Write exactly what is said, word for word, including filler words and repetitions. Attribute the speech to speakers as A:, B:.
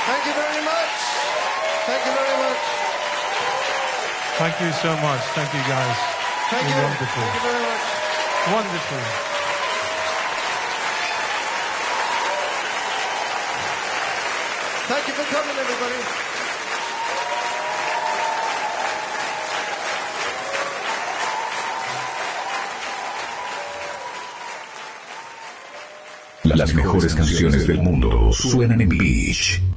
A: Thank you very much. Thank you very much.
B: Thank you so much. Thank you, guys.
A: Thank
B: You're
A: you.
B: wonderful.
A: Thank you very much.
B: Wonderful.
A: Thank you for coming, everybody.
C: Las mejores canciones del mundo suenan en Beach.